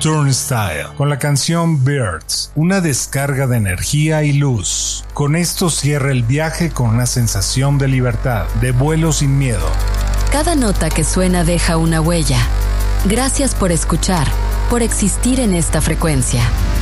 Turnstile con la canción Birds, una descarga de energía y luz. Con esto cierra el viaje con una sensación de libertad, de vuelo sin miedo. Cada nota que suena deja una huella. Gracias por escuchar, por existir en esta frecuencia.